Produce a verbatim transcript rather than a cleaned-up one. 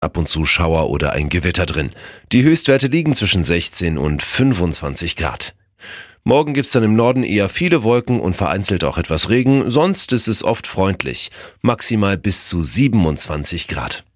ab und zu Schauer oder ein Gewitter drin. Die Höchstwerte liegen zwischen sechzehn und fünfundzwanzig Grad. Morgen gibt's dann im Norden eher viele Wolken und vereinzelt auch etwas Regen, sonst ist es oft freundlich, maximal bis zu siebenundzwanzig Grad.